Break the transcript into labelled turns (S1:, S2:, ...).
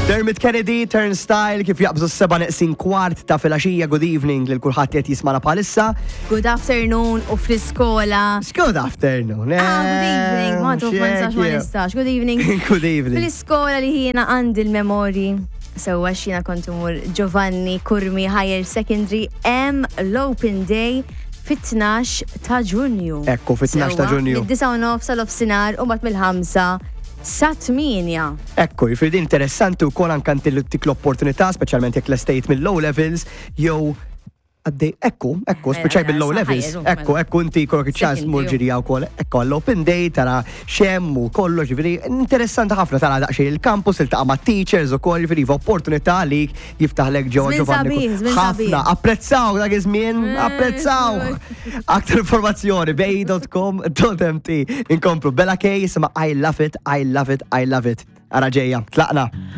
S1: Dermot Kennedy, Turnstile, kif jaqbżu s-7:15 ta' filgħaxija, good evening lil kulħadd qed jismana bħalissa.
S2: Good afternoon u fl-iskola.
S1: Good afternoon.
S2: Good evening, ma tuf ma nistax ma nistax. Good evening.
S1: Good evening.
S2: Fl-iskola li jiena għandi l-memori. Sewa xina kontu mur Giovanni Kurmi Higher Secondary l-Open Day fit-12 ta' Ġunju.
S1: Ekku, fit-12 ta' Ġunju.
S2: Mid-9 sal-ofsinar u bat mill-5 sa' 8.
S1: Ekku, jifridi interessanti u kol ankan tik l-opportunità, specialment jek l-estate mill-low levels, jew għaddej, ekku, speċaj bil-low levels, ekku, inti kolok iċċans murġirija u kol, ekku, għall-open day, tara xem u kollu, ġifiri, interessanti ħafna tara daqxie il-campus, il-taqa ma' teachers u koll, ġifiri, opportunità li jiftaħlek ġo Giovanni. ħafna, apprezzaw, dak iż-żmien, apprezzaw. Aktar informazzjoni, bay.com.mt, inkomplu, Bella K, jisima I love it, I love it, I love it. Ara ġeja, tlaqna.